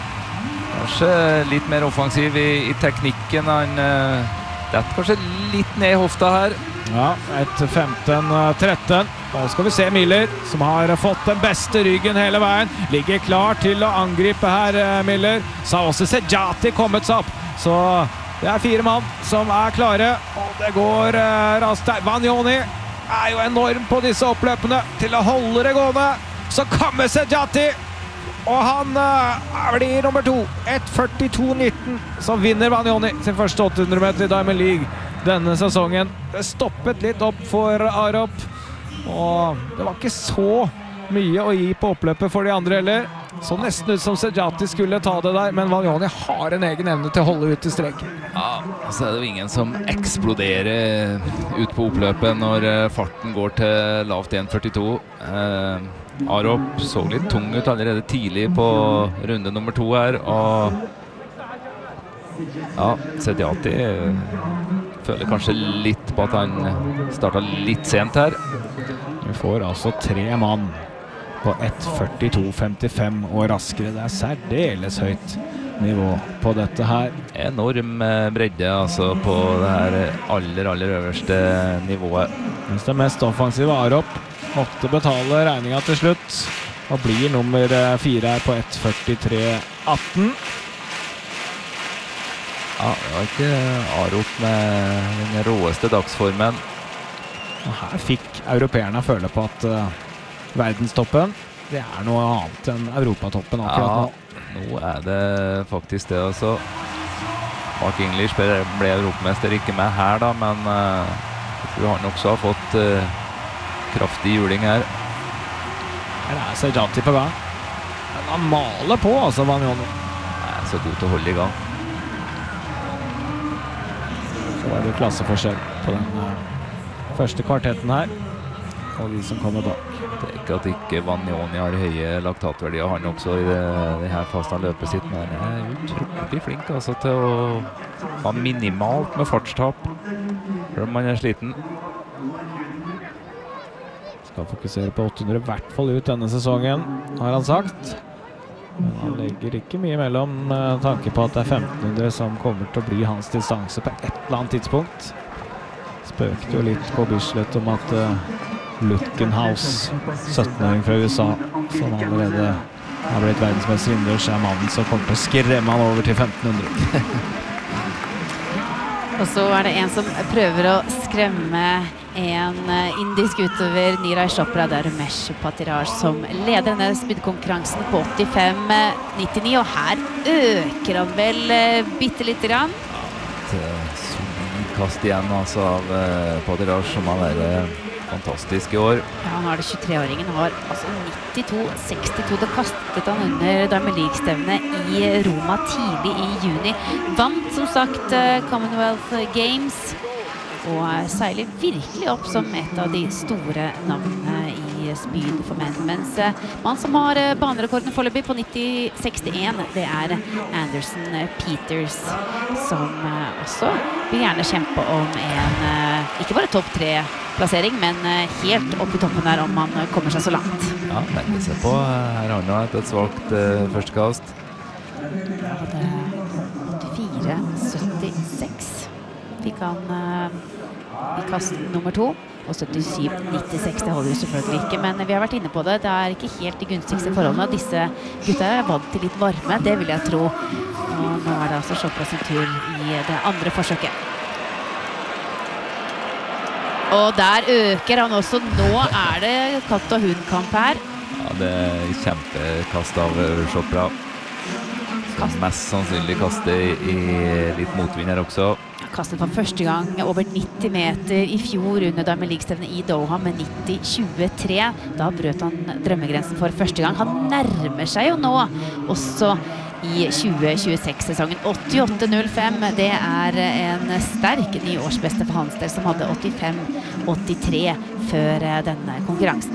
kanskje litt mer offensiv i, i teknikken. Han uh, detter kanskje litt ned i hofta her. Ja, et femten tretten. Da skal vi se Miller, som har fått den beste ryggen hele veien. Ligger klar til å angripe her, Miller. Så har også Sejati kommet seg opp. Så det er fire mann som er klare, og det går uh, raskt her. Vanjoni er jo enorm på disse oppløpene til å holde det gående. Så kommer Sejati, og han uh, blir nummer to. ett førtito nitten, så vinner Vanjoni sin første åtte hundre meter i Diamond League denne sesongen. Det stoppet litt opp for Arop, og det var ikke så mye å gi på oppløpet for de andre heller. Så nesten ut som Sejati skulle ta det der, men Vanjoni har en egen evne til å holde ut i streken. Ja, så er det jo ingen som eksploderer ut på oppløpet når farten går til lavt en førtito. Eh, Arop så litt tung ut allerede tidlig på runde nummer to her, og ja, Sejati føler kanskje litt på at han startet litt sent her. Vi får altså tre mann på ett førtito femtifem og raskere. Det er særdeles høyt nivå på dette her. Enorm bredde altså på det her aller, aller øverste nivået. Mens det mest offensive Arop måtte betale regninga til slutt, og blir nummer fire her på ett førtitre atten. Ja, det var ikke Arop med den råeste dagsformen. Og her fikk europeerne føle på at uh, verdenstoppen, det er noe annet enn europatoppen akkurat nå. Ja, nå er det faktisk det også. Mark English ble, ble europamester, ikke med her da, men uh, jeg tror han også har fått uh, kraftig juling her. Her er Sejati på gang. Men han maler på, altså, Vanjoni. Han er så god til å holde i gang. Så er det klasseforskjell på den uh, første kvartetten her, og de som kommer bak. Det er ikke at ikke Vanjoni har høye laktatverdier, han også i det, det her fastan løpet sitt, men han er utrolig flink altså, til å ha minimalt med fartstap, når man er sliten. Skal fokusere på åtte hundre i hvert fall ut denne sesongen, har han sagt. Men han legger ikke mye mellom med tanke på at det er femten hundre som kommer til å bli hans distanse på et eller annet tidspunkt. Spøkte jo litt på Bislett om at uh, Lutkenhaus, syttenåring fra U S A, som allerede har blitt verdensmester innendørs, er mannen som kommer til å skremme han over til femten hundre. Og så er det en som prøver å skremme en indisk utøver, Niraj Chopra. Det er Ramesh Patiraj som leder denne spydkonkurransen på åttifem nittini, og her øker han vel bitte litt grann. Et solid kast igjen altså, av uh, Patiraj, som har vært fantastisk i år. Ja, han har det tjuetre-åringen, har altså nittito sekstito. Det kastet han under Diamond League-stevnet i Roma tidlig i juni. Vant som sagt Commonwealth Games, og seiler virkelig opp som et av de store navnene i spyd for menn. Mens man som har banerekorden foreløpig på nitti sekstien, det er Anderson Peters, som også vil gjerne kjempe om en, ikke bare topp tre plassering, men helt opp i toppen der om man kommer seg så langt. Ja, men vi ser på, her har han hatt et svagt uh, første kast. Ja, det åttifire syttiseks fikk han uh, i kast nummer to, og syttisju nittiseks, det holder jo selvfølgelig ikke, men vi har vært inne på det, det er ikke helt de gunstigste forholdene, disse gutta er vant til litt varme, det vil jeg tro, og nå er det altså Chopra sin tur i det andre forsøket. Og der øker han også, nå er det katt og hund-kamp her. Ja, det er kjempekast av Chopra. Skal mest sannsynlig kaste i, i litt motvind her også. Kastet for første gang over nitti meter i fjor under Diamond League-stevnet i Doha med nitti tjuetre. Da brøt han drømmegrensen for første gang. Han nærmer seg jo nå også i tjue tjueseks-sesongen. åttiåtte null fem, det er en sterk ny årsbeste for hans del, som hadde åttifem åttitre før denne konkurransen.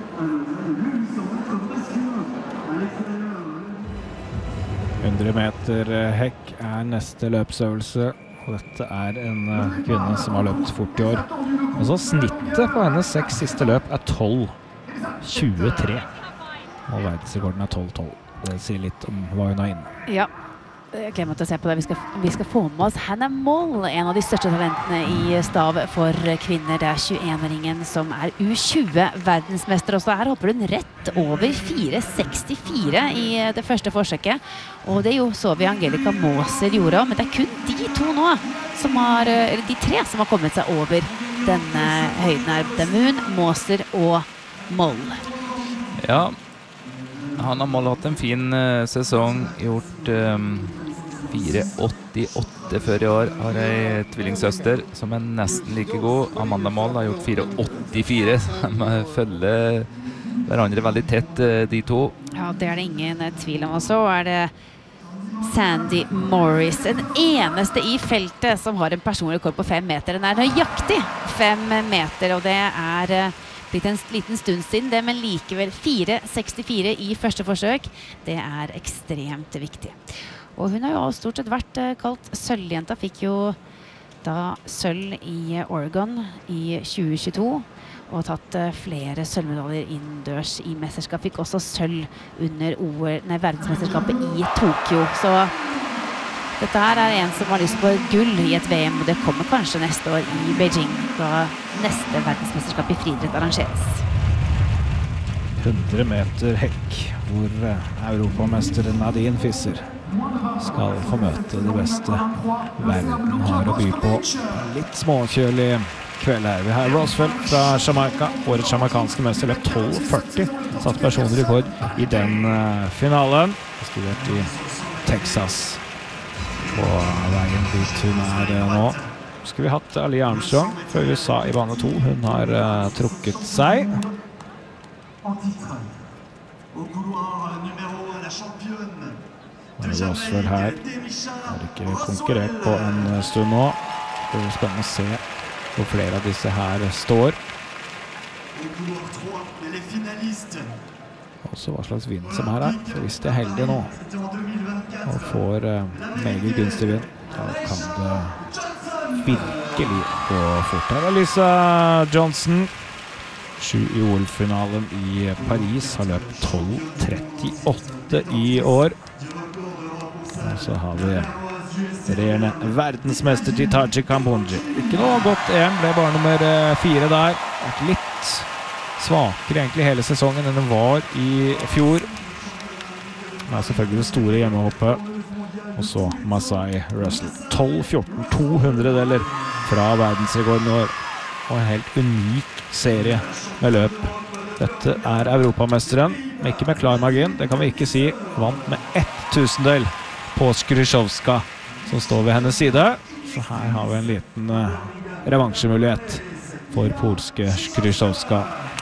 hundre meter hekk er neste løpsøvelse, og dette er en kvinne som har løpt fort i år. Og så snittet på hennes seks siste løp er tolv tjuetre, og verdensrekorden er tolv tolv. Det sier litt om hva hun har inne. Ja, jeg glemmer til å se på det. Vi skal, vi skal få med oss Hannah Moll, en av de største talentene i stav for kvinner. Det er tjueen-åringen som er U tjue-verdensmester også. Her hopper hun rett over fire sekstifire i det første forsøket. Og det jo så vi Angelica Moser gjorde, men det er kun de to nå som har, eller de tre som har kommet seg over denne høyden her. Damun, Moser og Moll. Ja, han har Moll hatt en fin uh, sesong, gjort um, fire åttiåtte før i år, har ei tvillingsøster som er nesten like god. Amanda Moll har gjort fire åttifire, de følger hverandre veldig tett, uh, de to. Ja, det er det ingen uh, tvil om. Og så er det Sandy Morris, den eneste i feltet som har en personlig rekord på fem meter. Den er nøyaktig fem meter, og det er uh, blitt en liten stund siden det, men likevel fire sekstifire i første forsøk. Det er ekstremt viktig. Og hun har jo stort sett vært kalt sølvjenta, fikk jo da sølv i Oregon i tjue tjueto, og tatt flere sølvmedaljer innendørs i mesterskap. Fikk også sølv under O L, nei, verdensmesterskapet i Tokyo. Så dette her er en som har lyst på gull i et V M, og det kommer kanskje neste år i Beijing, da neste verdensmesterskap i friidrett arrangeres. hundre meter hekk, hvor europamester Nadine Fisser skal få møte det beste verden har å by på. Litt småkjølig kveld her. Vi har Roswell fra Jamaica, årets jamaikanske mester, løp tolv førti, satt personlig rekord i den uh, finalen. Studert i Texas. På veien dit hun er uh, nå. Skulle vi hatt Ali Armstrong fra U S A i bane to. Hun har uh, trukket seg. Roswell her har ikke konkurrert på en stund nå. Det blir spennende å se hvor flere av disse her står. Også hva slags vind som er her. For hvis de er heldige nå og får uh, meget gunstig vind, da kan det virkelig gå fort her. Lisa Johnson, sju i O L-finalen i Paris, har løpt tolv trettiåtte i år. Og så har vi regjerende verdensmester Titaji Kambodji. Ikke noe godt E M, ble bare nummer fire der. Vært litt svakere egentlig hele sesongen enn den var i fjor. Det er selvfølgelig det store hjemmehoppet. Og så Masai Russell. tolv fjorten, to hundredeler fra verdensrekorden i år. Og en helt unik serie med løp. Dette er europamesteren, men ikke med klar margin. Det kan vi ikke si. Vant med ett tusendel på Skryzjowska, som står ved hennes side. Så her har vi en liten uh, revansjemulighet for polske Skryzjowska.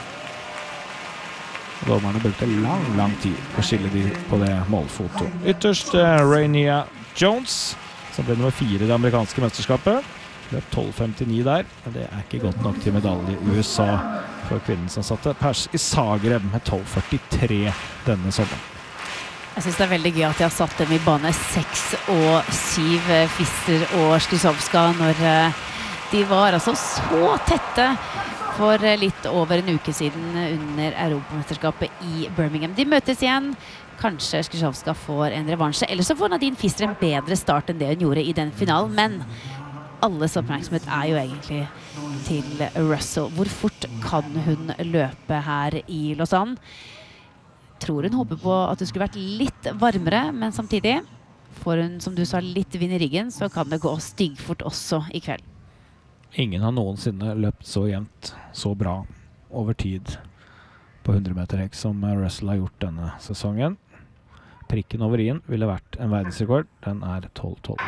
Dommerne brukte lang, lang tid for å skille de på det målfoto. Ytterst uh, Rainia Jones, som ble nummer fire i det amerikanske mesterskapet. Løp tolv femtini der, men det er ikke godt nok til medalje i U S A for kvinnen som satte pers i Zagreb med tolv førtitre denne sommeren. Jeg synes det er veldig gøy at de har satt dem i bane seks og syv, Fisser og Skryzjowska, når de var altså så tette for litt over en uke siden under Europamesterskapet i Birmingham. De møtes igjen. Kanskje Skryzjowska får en revansje, eller så får Nadine Fisser en bedre start enn det hun gjorde i den finalen, men alles oppmerksomhet er jo egentlig til Russell. Hvor fort kan hun løpe her i Lausanne? Tror hun håper på at det skulle vært litt varmere, men samtidig får hun, som du sa, litt vind i ryggen, så kan det gå styggfort også i kveld. Ingen har noensinne løpt så jevnt, så bra over tid på hundre meter hekk som Russell har gjort denne sesongen. Prikken over i-en ville vært en verdensrekord. Den er tolv tolv.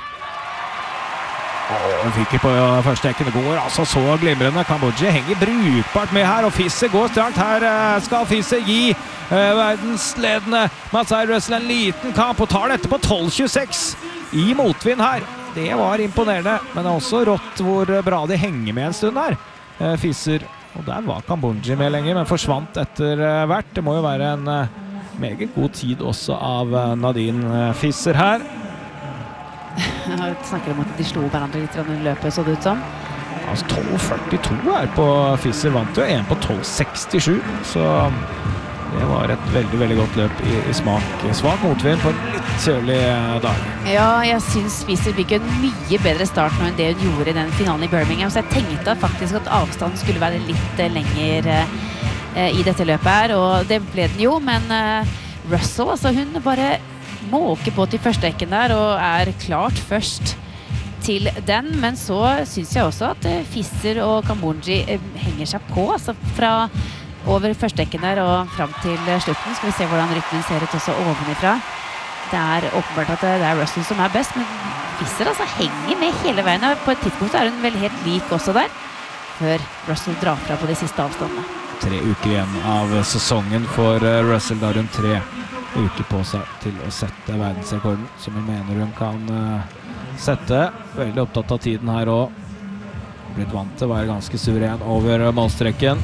Hun fyker på første hekken. Det går altså så glimrende. Kambodja henger brukbart med her, og Fisser går strangt. Her skal Fisser gi uh, verdensledende Matsai Russell en liten kamp, og tar dette på tolv tjueseks i motvind her. Det var imponerende, men det er også rått hvor bra de henger med en stund her. Uh, Fisser, og der var Kambodja med lenge, men forsvant etter uh, hvert. Det må jo være en uh, meget god tid også av uh, Nadine Fisser her. Jeg snakker om at de slo hverandre litt i løpet, så det ut som. Altså tolv førtito her på Fisser, vant jo en på tolv sekstisju, så det var et veldig, veldig godt løp i, i smak. Svak motvind på en litt kjølig dag. Ja, jeg synes Fisser fikk en mye bedre start nå enn det hun gjorde i den finalen i Birmingham, så jeg tenkte faktisk at avstanden skulle være litt lenger eh, i dette løpet her, og det ble den jo, men eh, Russell, altså hun bare måker på til første hekken der og er klart først til den, men så synes jeg også at Fisser og Kambodja henger seg på, altså fra over første hekken der og frem til slutten. Skal vi se hvordan rytmen ser ut også ovenifra. Det er åpenbart at det er Russell som er best, men Fisser altså henger med hele veien. På et tidspunkt er hun vel helt lik også der, før Russell drar fra på de siste avstandene. Tre uker igjen av sesongen for Russell, da rundt tre uker på seg til å sette verdensrekorden, som jeg mener hun kan uh, sette. Veldig opptatt av tiden her også. Blitt vant til å være ganske suveren over målstreken.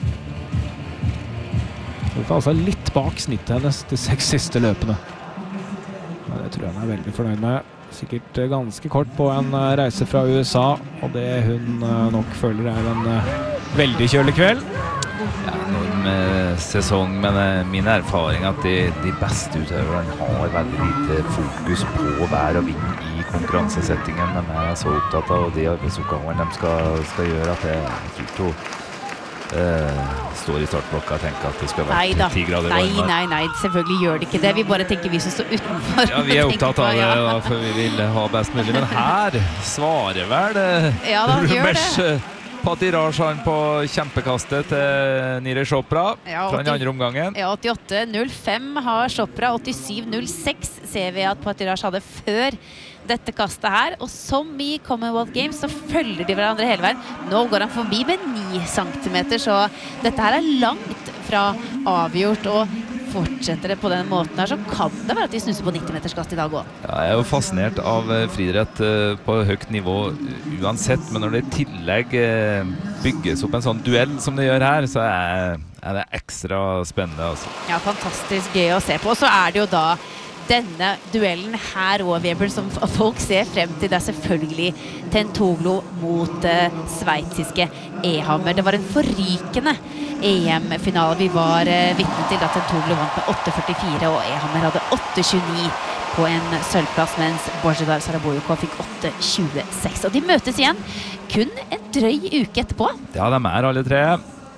Hun får altså litt bak snittet hennes de seks siste løpene. Ja, det tror jeg hun er veldig fornøyd med. Sikkert uh, ganske kort på en uh, reise fra U S A, og det hun uh, nok føler er en uh, veldig kjølig kveld. Ja, enorm eh, sesong, men eh, min erfaring er at de, de beste utøverne har veldig lite fokus på vær og vind i konkurransesettingen. De er så opptatt av de arbeidsoppgavene de skal, skal gjøre at jeg, jeg tror ikke eh, står i startblokka og tenker at det skal være ti grader varmere. Nei, nei, nei, selvfølgelig gjør det ikke det. Vi bare tenker vi som står utenfor. Ja, vi er opptatt av det, da, for vi vil ha best mulig. Men her svarer vel eh, ja, da, gjør det. Patiraj han på kjempekastet til Niraj Chopra ja, fra den andre omgangen. Ja, åttiåtte null fem har Chopra, åttisju null seks ser vi at Patiraj hadde før dette kastet her. Og som i Commonwealth Games så følger de hverandre hele veien. Nå går han forbi med ni centimeter, så dette her er langt fra avgjort, og fortsetter det på den måten her, så kan det være at de snuser på nitti meters kast i dag også. Ja, jeg er jo fascinert av friidrett på høyt nivå uansett, men når det i tillegg bygges opp en sånn duell som det gjør her, så er, er det ekstra spennende. Altså. Ja, fantastisk gøy å se på. Og så er det jo da denne duellen her også, Weber, som folk ser frem til. Det er selvfølgelig Tentoglou mot uh, sveitsiske Ehammer. Det var en forrykende E M-finale vi var uh, vitne til, da Tentoglou vant med åtte førtifire, og Ehammer hadde åtte tjueni på en sølvplass, mens Božidar Saraboyko fikk åtte tjueseks. Og de møtes igjen kun en drøy uke etterpå. Ja, de er alle tre.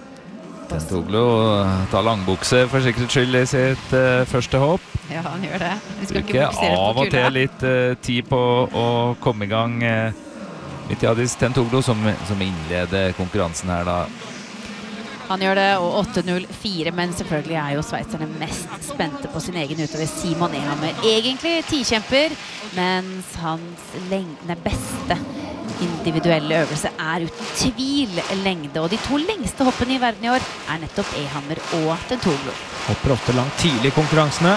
Tentoglou tar langbukse for sikkerhets skyld i sitt uh, første hopp. Ja, han gjør det. Vi skal Bruker ikke av og til litt uh, tid på å komme i gang. Uh, Mitjadis Tentoglou som, som innleder konkurransen her da. Han gjør det, og åtte null fire, men selvfølgelig er jo sveitserne mest spente på sin egen utøver Simon Ehammer. Egentlig tikjemper, mens hans lengde beste individuelle øvelse er uten tvil lengde, og de to lengste hoppene i verden i år er nettopp Ehammer og Tentoglou. Hopper ofte langt tidlig i konkurransene.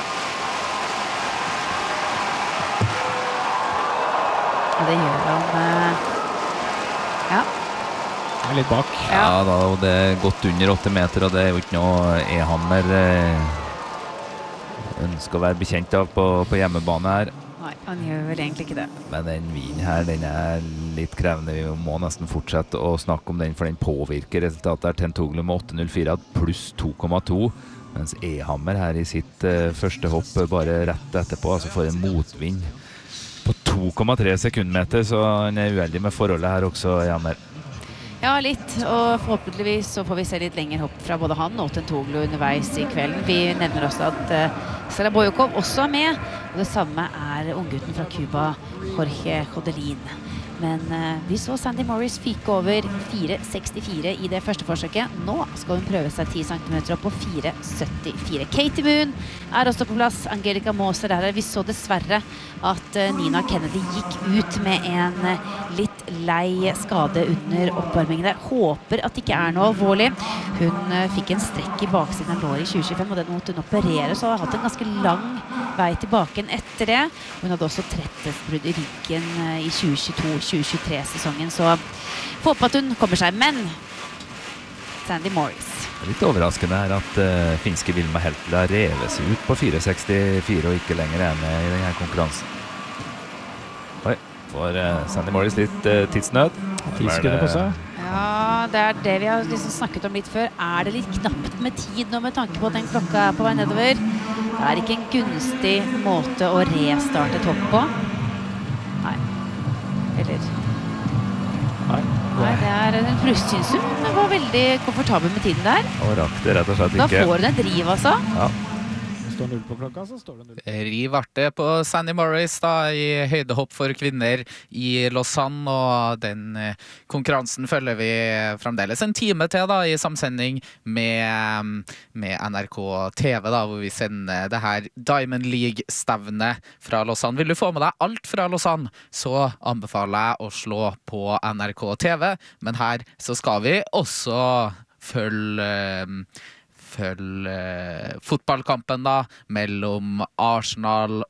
Og det gjør han uh, ja. Er litt bak. Ja, ja da, og det er godt under åtte meter, og det er jo ikke noe Ehammer eh, ønsker å være bekjent av på, på hjemmebane her. Nei, han gjør vel egentlig ikke det. Men den vinen her, den er litt krevende. Vi må nesten fortsette å snakke om den, for den påvirker resultatet her. Tentoglou med åtte null fire pluss to komma to, mens Ehammer her i sitt uh, første hopp bare rett etterpå, altså får en motvind på to komma tre sekundmeter, så han er uheldig med forholdet her også, Janner. Ja, litt, og forhåpentligvis så får vi se litt lenger hopp fra både han og Tentoglou underveis i kvelden. Vi nevner også at uh, Saraboyokov også er med, og det samme er unggutten fra Cuba, Jorge Jodelin. Men uh, vi så Sandy Morris fyke over fire sekstifire i det første forsøket. Nå skal hun prøve seg ti centimeter opp på fire syttifire. Katie Moon er også på plass. Angelica Moser er her. Vi så dessverre at uh, Nina Kennedy gikk ut med en uh, litt lei skade under oppvarmingen der. Håper at det ikke er noe alvorlig. Hun uh, fikk en strekk i baksiden av låret i tjue tjuefem, og den måtte hun operere, så har hatt en ganske lang vei tilbake etter det. Hun hadde også trettesbrudd i ryggen uh, i tjue tjueto tjue tjuetre-sesongen, så får håpe at hun kommer seg. Men Sandy Morris. Litt overraskende er at uh, finske Vilma Heltla revet seg ut på fire sekstifire og ikke lenger er med i denne konkurransen. Oi, får uh, Sandy Morris litt uh, tidsnød. Ti sekunder på seg. Ja, det er det vi har liksom snakket om litt før. Er det litt knapt med tid nå med tanke på at den klokka er på vei nedover? Det er ikke en gunstig måte å restarte et hopp på. Nei. Eller... Nei. Nei, det er en brystsynsum. Den var veldig komfortabel med tiden der. Og rakk det rett og slett Da ikke. får den et driv, altså. Ja. Står null på klokka, så står det null. Riv artig på Sandy Morris da, i høydehopp for kvinner i Lausanne, og den eh, konkurransen følger vi fremdeles en time til da, i samsending med, med N R K T V, da, hvor vi sender det her Diamond League-stevnet fra Lausanne. Vil du få med deg alt fra Lausanne, så anbefaler jeg å slå på N R K T V, men her så skal vi også følge eh, følge eh, fotballkampen da, mellom Arsenal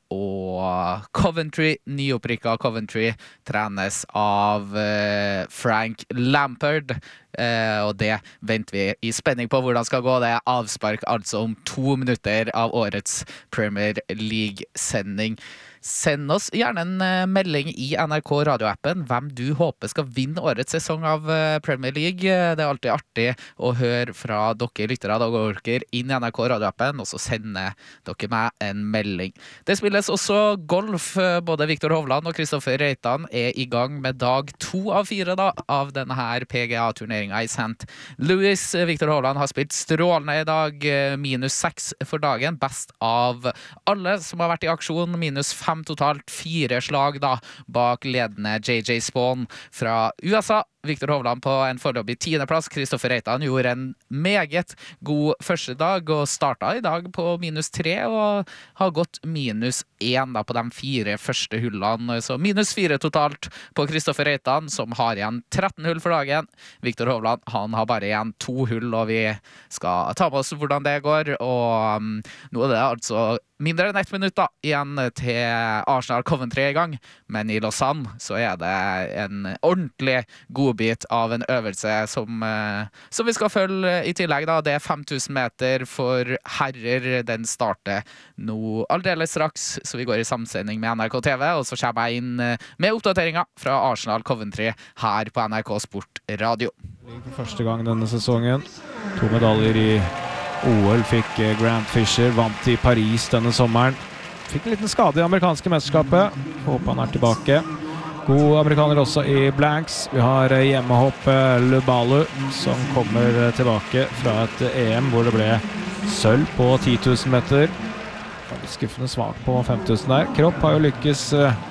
og Coventry. Nyopprykket Coventry trenes av eh, Frank Lampard. Eh, og det venter vi i spenning på hvordan skal gå. Det er avspark altså om to minutter av årets Premier League-sending. Send oss gjerne en uh, melding i N R K radioappen hvem du håper skal vinne årets sesong av uh, Premier League. Det er alltid artig å høre fra dere lyttere. Da går dere inn i N R K radioappen, og så sender dere meg en melding. Det spilles også golf. Både Viktor Hovland og Kristoffer Reitan er i gang med dag to av fire da, av denne her P G A-turneringen i Saint Louis. Viktor Hovland har spilt strålende i dag, minus seks for dagen. Best av alle som har vært i aksjon, minus fem totalt, fire slag da, bak ledende J J Spawn fra U S A. Viktor Hovland på en foreløpig tiendeplass. Kristoffer Reitan gjorde en meget god første dag og startet i dag på minus tre og har gått minus én da på de fire første hullene. Så minus fire totalt på Kristoffer Reitan, som har igjen tretten hull for dagen. Viktor Hovland, han har bare igjen to hull, og vi skal ta med oss hvordan det går. Og um, nå er det altså mindre enn ett minutt da, igjen til Arsenal Coventry er i gang. Men i Lausanne så er det en ordentlig godbit av en øvelse som, uh, som vi skal følge i tillegg. Da. Det er fem tusen meter for herrer. Den starter nå aldeles straks, så vi går i samsending med N R K T V. Og så kommer jeg inn med oppdateringer fra Arsenal Coventry her på N R K Sport Radio. For første gang denne sesongen. To medaljer i O L fikk Grant Fisher, vant i Paris denne sommeren. Fikk en liten skade i amerikanske mesterskapet. Håper han er tilbake. God amerikaner også i blanks. Vi har hjemmehopp Lubalu, som kommer tilbake fra et E M hvor det ble sølv på ti tusen meter. Skuffende svak på fem tusen der. Kropp har jo lykkes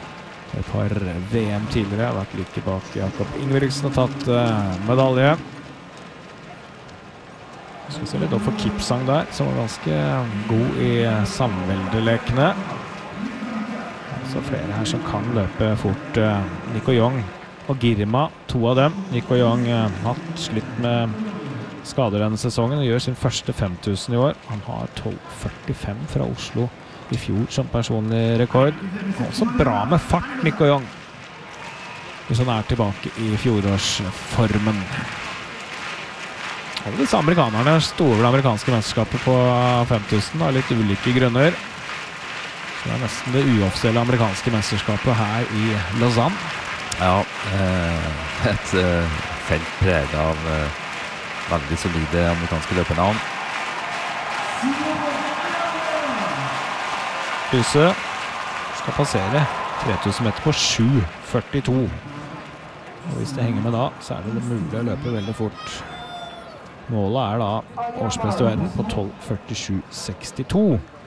et par V M tidligere. Har vært like bak Jakob Ingebrigtsen og tatt medalje. Skal vi se litt opp for Kipsang der, som var ganske god i samveldelekene. Så flere her som kan løpe fort. Nico Young og Girma, to av dem. Nico Young har hatt slitt med skader denne sesongen og gjør sin første fem tusen i år. Han har tolv førtifem fra Oslo i fjor som personlig rekord. Også bra med fart, Nico Young. Hvis han er tilbake i fjorårsformen. Og disse amerikanerne står over det amerikanske mesterskapet på fem tusen av litt ulike grunner. Så det er nesten det uoffisielle amerikanske mesterskapet her i Lausanne. Ja, eh, et eh, felt preget av eh, veldig solide amerikanske løpernavn. Huset skal passere tre tusen meter på sju førtito. Og hvis det henger med da, så er det mulig å løpe veldig fort. Målet er da årsbeste verden på tolv førtisju sekstito.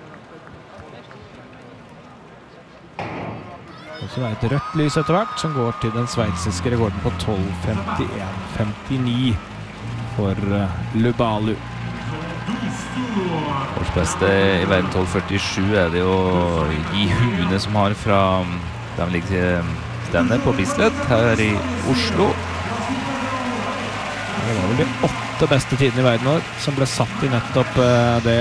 Og så er det et rødt lys etter hvert, som går til den sveitsiske rekorden på tolv femtien femtini for Lubalu. Årsbeste i verden tolv førtisju er det jo Gi Hune som har fra de ligger stevner på Bislett her i Oslo. Det var vel de åtte beste tidene i verden år som ble satt i nettopp det